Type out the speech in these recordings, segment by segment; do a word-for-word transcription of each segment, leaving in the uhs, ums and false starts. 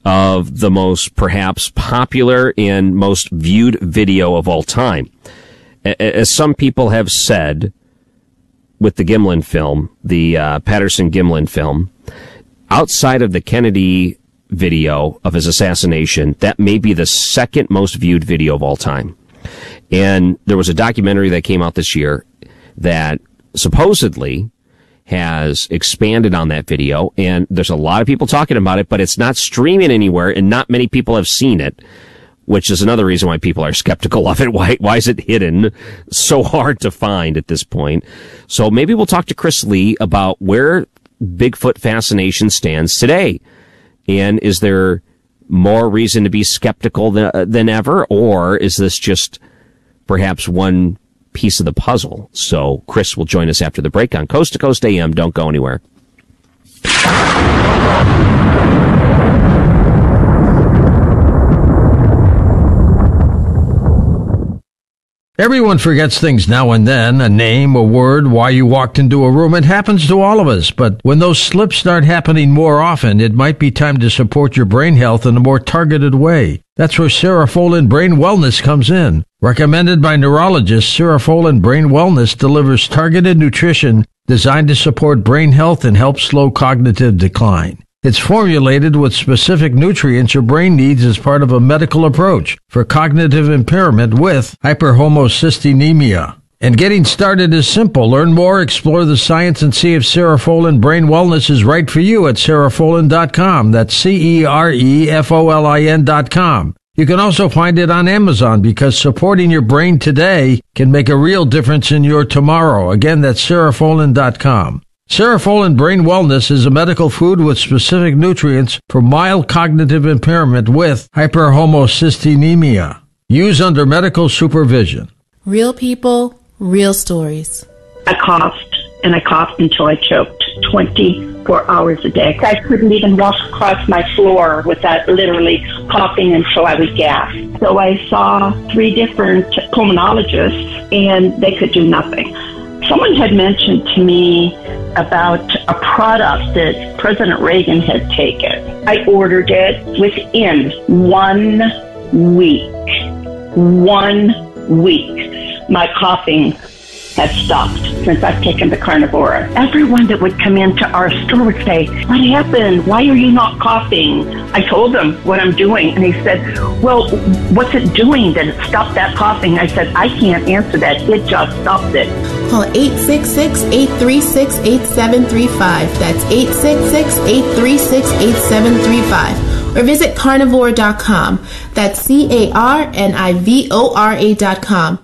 of the most perhaps popular and most viewed video of all time. As some people have said with the Gimlin film, the uh, Patterson-Gimlin film, outside of the Kennedy video of his assassination, that may be the second most viewed video of all time. And there was a documentary that came out this year that supposedly has expanded on that video, and there's a lot of people talking about it, but it's not streaming anywhere, and not many people have seen it, which is another reason why people are skeptical of it. Why, why is it hidden so hard to find at this point? So maybe we'll talk to Chris Lee about where Bigfoot fascination stands today. And is there more reason to be skeptical than, than ever, or is this just perhaps one piece of the puzzle? So Chris will join us after the break on Coast to Coast A M. Don't go anywhere. Everyone forgets things now and then, a name, a word, why you walked into a room. It happens to all of us, but when those slips start happening more often, it might be time to support your brain health in a more targeted way. That's where Cerefolin Brain Wellness comes in. Recommended by neurologists, Cerefolin Brain Wellness delivers targeted nutrition designed to support brain health and help slow cognitive decline. It's formulated with specific nutrients your brain needs as part of a medical approach for cognitive impairment with hyperhomocystinemia. And getting started is simple. Learn more, explore the science, and see if Cerefolin Brain Wellness is right for you at cerefolin dot com. That's C E R E F O L I N dot com. You can also find it on Amazon because supporting your brain today can make a real difference in your tomorrow. Again, that's cerefolin dot com. Cerefolin Brain Wellness is a medical food with specific nutrients for mild cognitive impairment with hyperhomocystinemia. Use under medical supervision. Real people, real stories. I coughed, and I coughed until I choked twenty-four hours a day. I couldn't even walk across my floor without literally coughing until I was gasped. So I saw three different pulmonologists, and they could do nothing. Someone had mentioned to me about a product that President Reagan had taken. I ordered it within one week. One week. My coughing had stopped since I've taken the Carnivora. Everyone that would come into our store would say, "What happened? Why are you not coughing?" I told them what I'm doing, and he said, "Well, what's it doing that it stopped that coughing?" I said, "I can't answer that. It just stopped it." Call eight six six, eight three six, eight seven three five. That's eight six six, eight three six, eight seven three five. Or visit carnivore dot com. That's C A R N I V O R A dot com.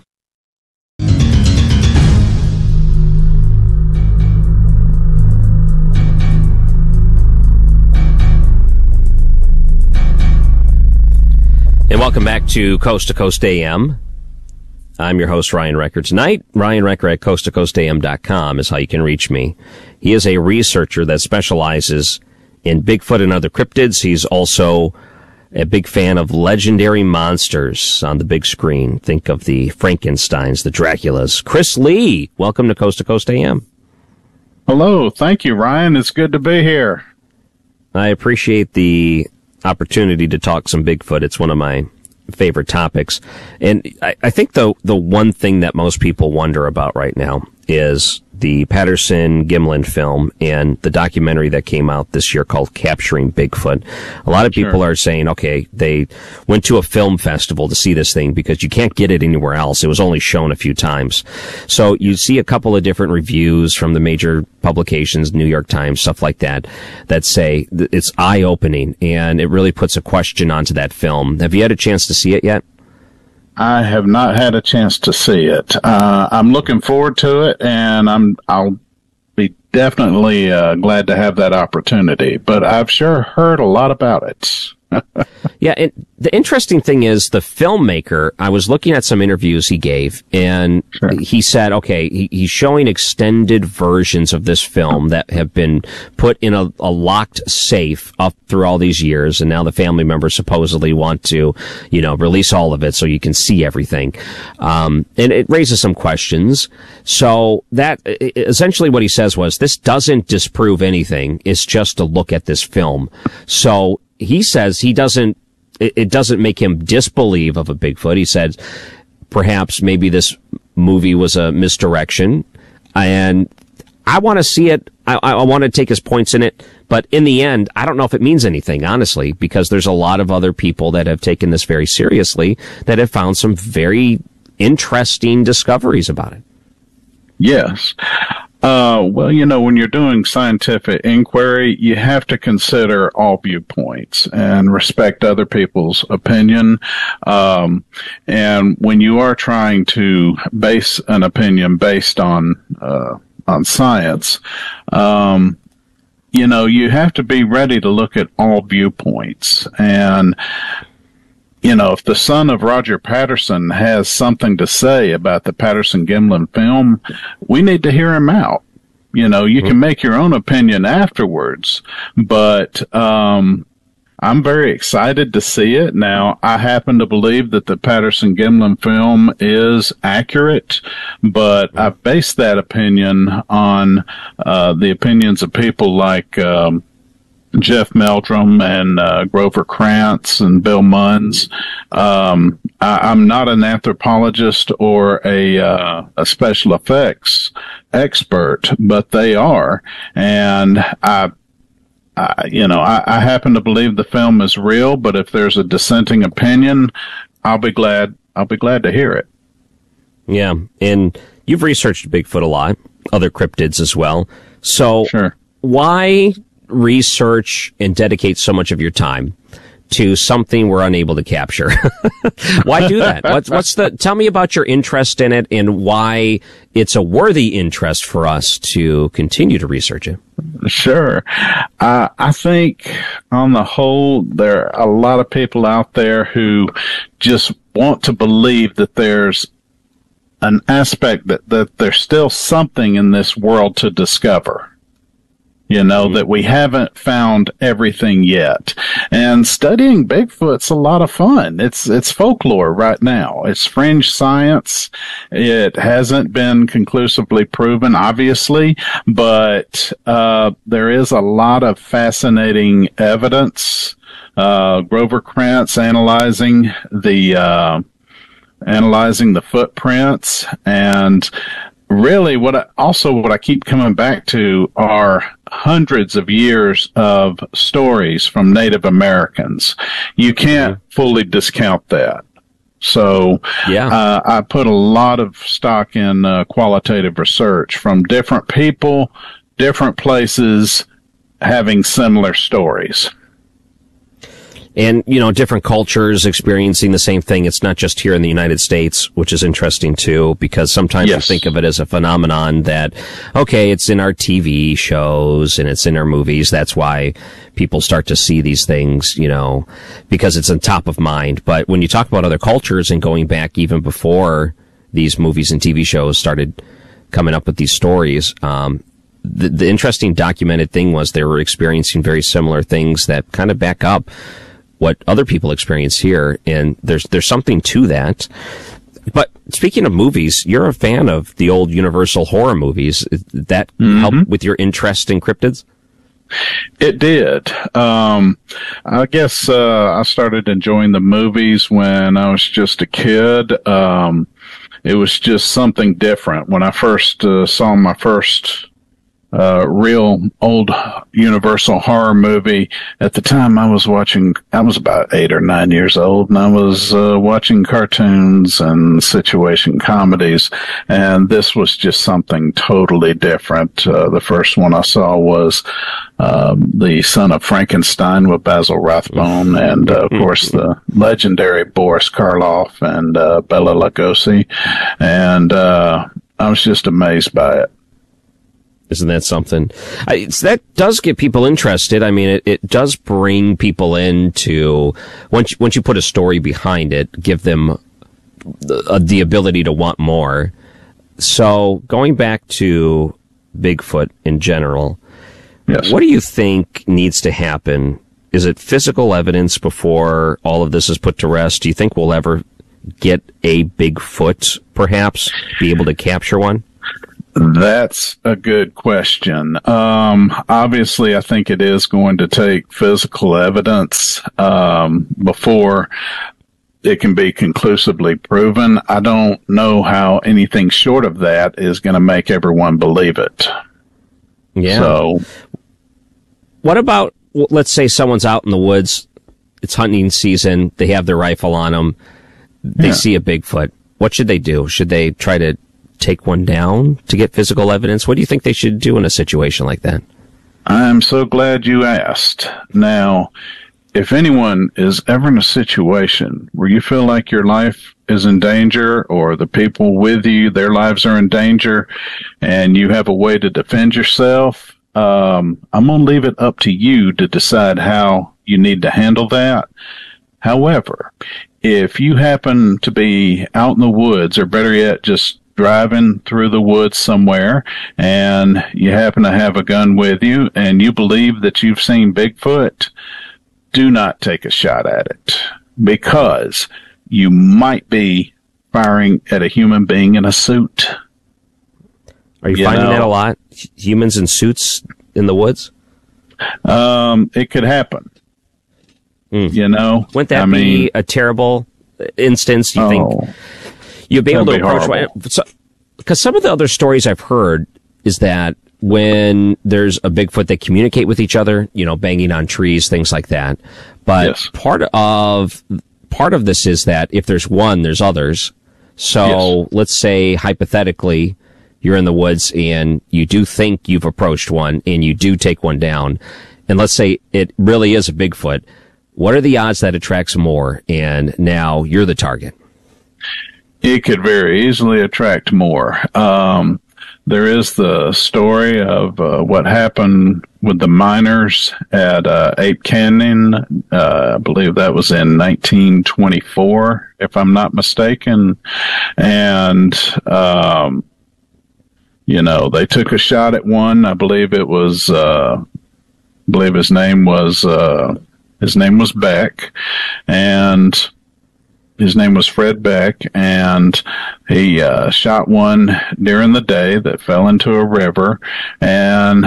And welcome back to Coast to Coast A M. I'm your host, Ryan Recker. Tonight, Ryan Recker at coast to coast A M dot com is how you can reach me. He is a researcher that specializes in Bigfoot and other cryptids. He's also a big fan of legendary monsters on the big screen. Think of the Frankensteins, the Draculas. Chris Lee, welcome to Coast to Coast A M. Hello. Thank you, Ryan. It's good to be here. I appreciate the opportunity to talk some Bigfoot. It's one of my favorite topics. And I, I think the the one thing that most people wonder about right now is the Patterson-Gimlin film and the documentary that came out this year called Capturing Bigfoot. A lot of people Sure. are saying, okay, they went to a film festival to see this thing because you can't get it anywhere else. It was only shown a few times. So you see a couple of different reviews from the major publications, New York Times, stuff like that, that say th- it's eye-opening and it really puts a question onto that film. Have you had a chance to see it yet? I have not had a chance to see it. Uh, I'm looking forward to it, and I'm I'll be definitely uh, glad to have that opportunity. But I've sure heard a lot about it. Yeah, and the interesting thing is the filmmaker, I was looking at some interviews he gave, and Sure. he said, okay, he, he's showing extended versions of this film that have been put in a, a locked safe up through all these years, and now the family members supposedly want to, you know, release all of it so you can see everything. Um, and it raises some questions. So that, essentially what he says was, this doesn't disprove anything, it's just a look at this film. So he says he doesn't, it, it doesn't make him disbelieve of a Bigfoot. He said perhaps maybe this movie was a misdirection, and I want to see it. I, I want to take his points in it, but in the end, I don't know if it means anything, honestly, because there's a lot of other people that have taken this very seriously that have found some very interesting discoveries about it. Yes. Uh, well, you know, when you're doing scientific inquiry, you have to consider all viewpoints and respect other people's opinion. Um, and when you are trying to base an opinion based on, uh, on science, um, you know, you have to be ready to look at all viewpoints. And, you know, if the son of Roger Patterson has something to say about the Patterson-Gimlin film, we need to hear him out. You know, you can make your own opinion afterwards, but um, I'm very excited to see it. Now, I happen to believe that the Patterson-Gimlin film is accurate, but I've based that opinion on uh, the opinions of people like um, Jeff Meldrum and uh, Grover Krantz and Bill Munns. Um, I, I'm not an anthropologist or a uh, a special effects expert, but they are, and I. I, you know, I, I happen to believe the film is real, but if there's a dissenting opinion, I'll be glad. I'll be glad to hear it. Yeah, and you've researched Bigfoot a lot, other cryptids as well. So, sure. Why research and dedicate so much of your time to something we're unable to capture? Why do that? What's, what's the? Tell me about your interest in it and why it's a worthy interest for us to continue to research it. Sure. Uh, I think on the whole, there are a lot of people out there who just want to believe that there's an aspect that, that there's still something in this world to discover. You know, mm-hmm. that we haven't found everything yet. And studying Bigfoot's a lot of fun. It's, it's folklore right now. It's fringe science. It hasn't been conclusively proven, obviously, but, uh, there is a lot of fascinating evidence. Uh, Grover Krantz analyzing the, uh, analyzing the footprints, and really, what I, also what I keep coming back to are hundreds of years of stories from Native Americans. You can't mm-hmm. fully discount that. So, yeah, uh, I put a lot of stock in uh, qualitative research from different people, different places, having similar stories. And, you know, different cultures experiencing the same thing. It's not just here in the United States, which is interesting, too, because sometimes yes. you think of it as a phenomenon that, okay, it's in our T V shows and it's in our movies. That's why people start to see these things, you know, because it's on top of mind. But when you talk about other cultures and going back even before these movies and T V shows started coming up with these stories, um, the, the interesting documented thing was they were experiencing very similar things that kind of back up what other people experience here, and there's there's something to that. But speaking of movies, you're a fan of the old Universal horror movies. Did that mm-hmm. help with your interest in cryptids? It did. Um, I guess uh, I started enjoying the movies when I was just a kid. Um, it was just something different. When I first uh, saw my first Uh, real old Universal horror movie. At the time I was watching, I was about eight or nine years old, and I was uh, watching cartoons and situation comedies, and this was just something totally different. Uh, the first one I saw was um, The Son of Frankenstein with Basil Rathbone, and uh, of course the legendary Boris Karloff and uh, Bela Lugosi, and uh, I was just amazed by it. Isn't that something? I, it's, that does get people interested. I mean, it, it does bring people into, once, once you put a story behind it, give them the, the ability to want more. So going back to Bigfoot in general, yes. What do you think needs to happen? Is it physical evidence before all of this is put to rest? Do you think we'll ever get a Bigfoot, perhaps, be able to capture one? That's a good question. Um, obviously, I think it is going to take physical evidence um, before it can be conclusively proven. I don't know how anything short of that is going to make everyone believe it. Yeah. So, what about, let's say someone's out in the woods, it's hunting season, they have their rifle on them, they yeah. see a Bigfoot. What should they do? Should they try to take one down to get physical evidence? What do you think they should do in a situation like that? I'm so glad you asked. Now, if anyone is ever in a situation where you feel like your life is in danger or the people with you, their lives are in danger, and you have a way to defend yourself, um, I'm going to leave it up to you to decide how you need to handle that. However, if you happen to be out in the woods, or better yet, just driving through the woods somewhere, and you happen to have a gun with you, and you believe that you've seen Bigfoot, do not take a shot at it, because you might be firing at a human being in a suit. Are you, you finding know, that a lot? Humans in suits in the woods? Um, it could happen. Mm. You know? Wouldn't that I be mean, a terrible instance? You oh, think you'd be able to be approach one? horrible. Because some of the other stories I've heard is that when there's a Bigfoot, they communicate with each other, you know, banging on trees, things like that. But yes. part of part of this is that if there's one, there's others. So yes. let's say hypothetically, you're in the woods and you do think you've approached one and you do take one down, and let's say it really is a Bigfoot. What are the odds that it tracks more and now you're the target? It could very easily attract more. Um, there is the story of uh, what happened with the miners at uh, Ape Canyon. Uh, I believe that was in nineteen twenty-four, if I'm not mistaken. And, um, you know, they took a shot at one. I believe it was, uh, I believe his name was, uh, his name was Beck, and his name was Fred Beck, and he uh, shot one during the day that fell into a river, and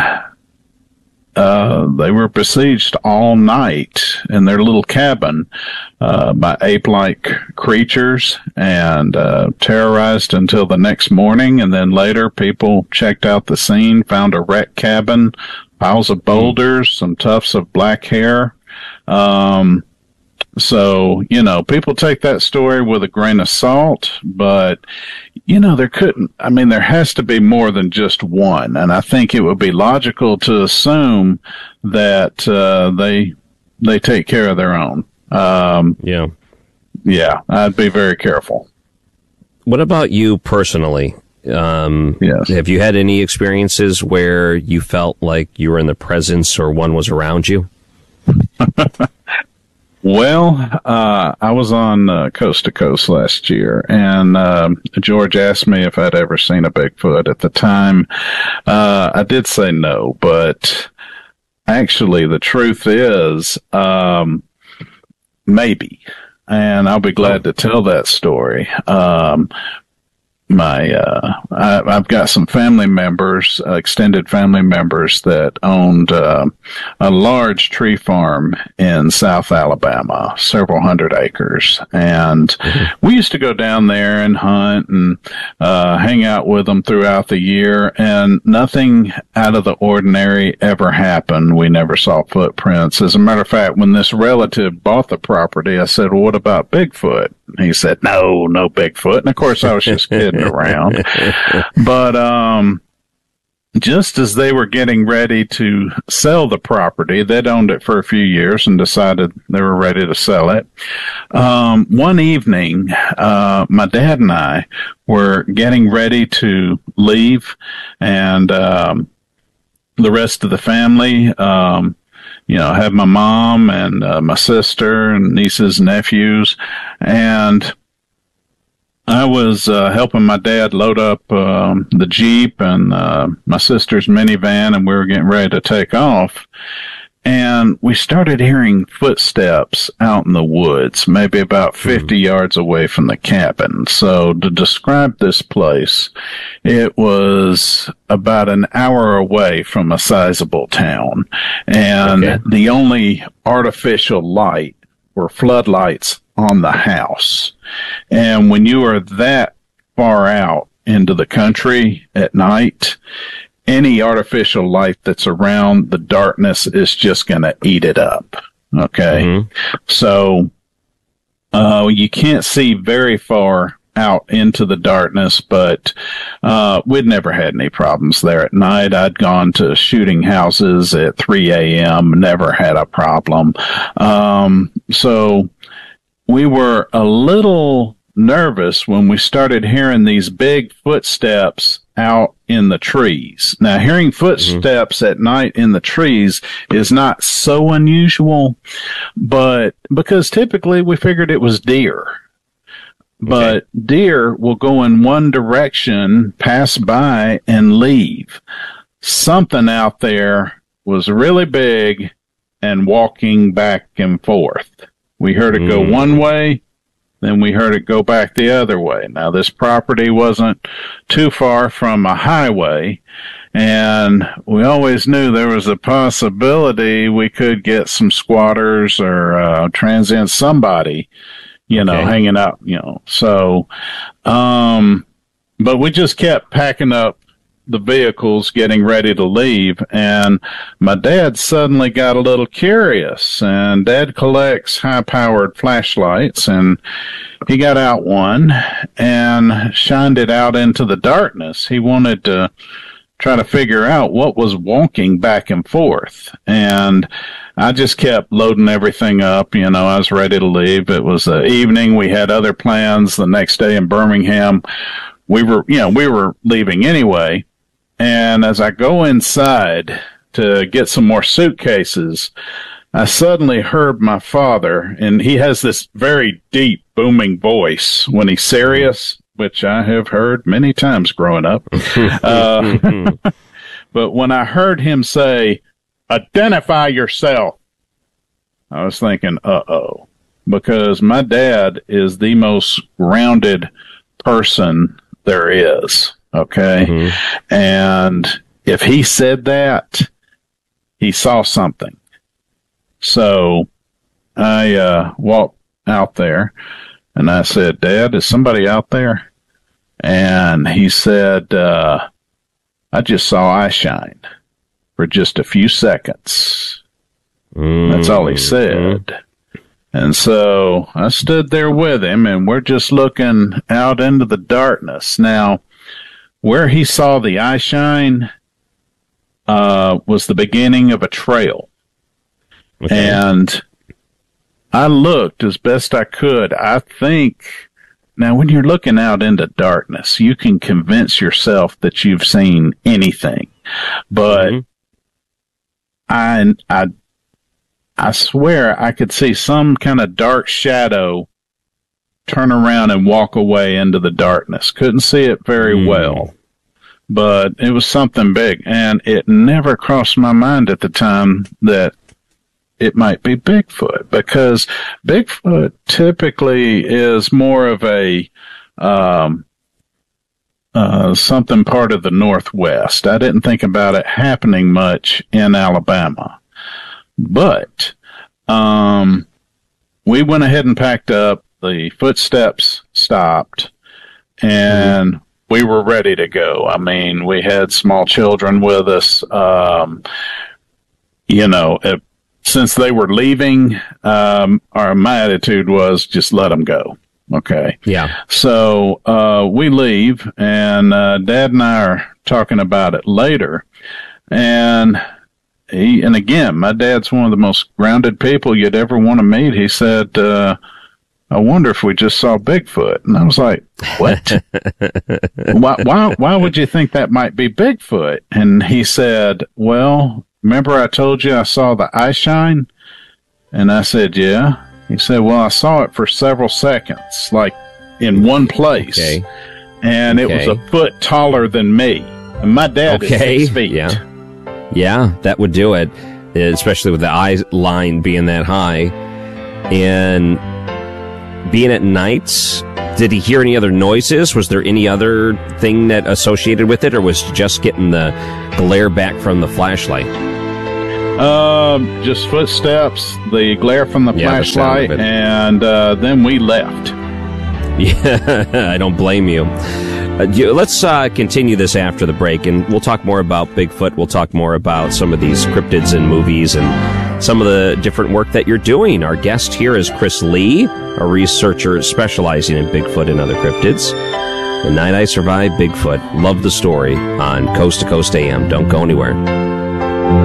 uh, they were besieged all night in their little cabin uh, by ape-like creatures, and uh, terrorized until the next morning. And then later, people checked out the scene, found a wrecked cabin, piles of boulders, some tufts of black hair. Um, So, you know, people take that story with a grain of salt, but, you know, there couldn't, I mean, there has to be more than just one. And I think it would be logical to assume that, uh, they, they take care of their own. Um, yeah. Yeah, I'd be very careful. What about you personally? Um, yes. Have you had any experiences where you felt like you were in the presence or one was around you? Well, uh, I was on uh, Coast to Coast last year, and uh, George asked me if I'd ever seen a Bigfoot. At the time, uh, I did say no, but actually the truth is, um, maybe. And I'll be glad to tell that story. Um, my, uh, I, I've got some family members, uh, extended family members that owned, uh, a large tree farm in South Alabama, several hundred acres. And mm-hmm. we used to go down there and hunt and, uh, hang out with them throughout the year, and nothing out of the ordinary ever happened. We never saw footprints. As a matter of fact, when this relative bought the property, I said, well, what about Bigfoot? And he said, no, no Bigfoot. And of course I was just kidding around. But, um, just as they were getting ready to sell the property, they'd owned it for a few years and decided they were ready to sell it. Um, one evening, uh, my dad and I were getting ready to leave, and, um, the rest of the family, um, you know, I had my mom and uh, my sister and nieces and nephews, and I was uh, helping my dad load up um, the Jeep and uh, my sister's minivan, and we were getting ready to take off. And we started hearing footsteps out in the woods, maybe about fifty mm. yards away from the cabin. So to describe this place, it was about an hour away from a sizable town. And okay. the only artificial light were floodlights on the house. And when you are that far out into the country at night, any artificial light that's around, the darkness is just going to eat it up. Okay. Mm-hmm. So, uh, you can't see very far out into the darkness, but, uh, we'd never had any problems there at night. I'd gone to shooting houses at three a.m., never had a problem. Um, so we were a little nervous when we started hearing these big footsteps out in the trees. Now, hearing footsteps mm-hmm. at night in the trees is not so unusual, but because typically we figured it was deer. But okay. deer will go in one direction, pass by, and leave. Something out there was really big and walking back and forth. We heard it mm-hmm. go one way, then we heard it go back the other way. Now, this property wasn't too far from a highway, and we always knew there was a possibility we could get some squatters or uh, transient somebody, you know, okay. hanging out, you know. So, um, but we just kept packing up the vehicles, getting ready to leave, and my dad suddenly got a little curious, and Dad collects high-powered flashlights, and he got out one and shined it out into the darkness. He wanted to try to figure out what was walking back and forth, and I just kept loading everything up. You know, I was ready to leave. It was the evening. We had other plans the next day in Birmingham. We were, you know, we were leaving anyway. And as I go inside to get some more suitcases, I suddenly heard my father, and he has this very deep, booming voice when he's serious, which I have heard many times growing up. uh, but when I heard him say, "Identify yourself," I was thinking, uh-oh, because my dad is the most grounded person there is. Okay. Mm-hmm. And if he said that, he saw something. So I, uh, walked out there and I said, "Dad, is somebody out there?" And he said, uh, "I just saw eye shine for just a few seconds." Mm-hmm. That's all he said. And so I stood there with him, and we're just looking out into the darkness. Now, where he saw the eye shine uh, was the beginning of a trail. Okay. And I looked as best I could. I think, now when you're looking out into darkness, you can convince yourself that you've seen anything. But mm-hmm. I, I, I swear I could see some kind of dark shadow turn around and walk away into the darkness. Couldn't see it very mm. well, but it was something big, and it never crossed my mind at the time that it might be Bigfoot, because Bigfoot typically is more of a um, uh, something part of the Northwest. I didn't think about it happening much in Alabama, but um, we went ahead and packed up. The footsteps stopped, and mm-hmm. we were ready to go. I mean, we had small children with us. Um, you know, it, since they were leaving, um, our my attitude was just let them go. Okay. Yeah. So uh, we leave, and uh, Dad and I are talking about it later, and he and again, my dad's one of the most grounded people you'd ever want to meet. He said, Uh, "I wonder if we just saw Bigfoot." And I was like, "What? why, why, why would you think that might be Bigfoot?" And he said, "Well, remember I told you I saw the eye shine?" And I said, "Yeah." He said, "Well, I saw it for several seconds, like in one place. Okay. And okay. it was a foot taller than me. And my dad okay. is six feet." Yeah. Yeah, that would do it. especially with the eye line being that high. And being at night, did he hear any other noises? Was there any other thing that associated with it, or was he just getting the glare back from the flashlight? Uh, just footsteps, the glare from the Yeah, the sound flashlight, of it. and uh, then we left. Yeah, I don't blame you. Uh, you- let's uh, continue this after the break, and we'll talk more about Bigfoot. We'll talk more about some of these cryptids in movies and some of the different work that you're doing. Our guest here is Chris Lee, a researcher specializing in Bigfoot and other cryptids. The Night I Survived Bigfoot. Love the story on Coast to Coast A M. Don't go anywhere.